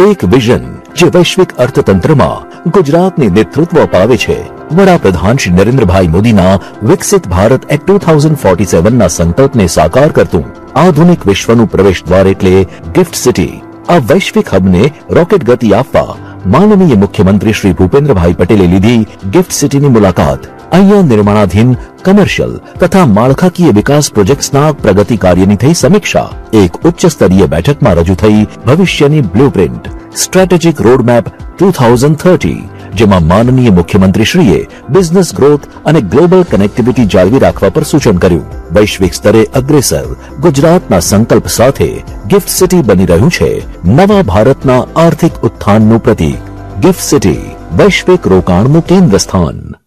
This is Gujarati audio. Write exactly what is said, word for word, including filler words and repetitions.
એક વિઝન જે વૈશ્વિક અર્થતંત્રમાં ગુજરાતને નેતૃત્વ અપાવે છે। વડાપ્રધાન શ્રી નરેન્દ્રભાઈ મોદીના વિકસિત Bharat act two thousand forty seven ના સંકલ્પને સાકાર કરતું આધુનિક વિશ્વનું પ્રવેશ દ્વાર એટલે ગિફ્ટ સિટી। આ વૈશ્વિક હબને રોકેટ ગતિ આપવા માનનીય મુખ્યમંત્રી શ્રી ભૂપેન્દ્રભાઈ પટેલે લીધી ગિફ્ટ સિટીની મુલાકાત। અહીંયા નિર્માણાધીન કમર્શિયલ તથા માળખાકીય વિકાસ પ્રોજેક્ટ્સના પ્રગતિ કાર્યની થઈ સમીક્ષા। એક ઉચ્ચ સ્તરીય બેઠકમાં રજૂ થઈ ભવિષ્યની blueprint strategic roadmap two thousand thirty, જેમાં માનનીય મુખ્યમંત્રીશ્રીએ બિઝનેસ ગ્રોથ અને ગ્લોબલ કનેક્ટિવિટી જાળવી રાખવા પર સૂચન કર્યું। વૈશ્વિક સ્તરે અગ્રેસર ગુજરાતના સંકલ્પ સાથે ગિફ્ટ સિટી બની રહ્યું છે નવા ભારતના આર્થિક ઉત્થાનનું પ્રતીક। ગિફ્ટ સિટી વૈશ્વિક રોકાણનું કેન્દ્ર સ્થાન।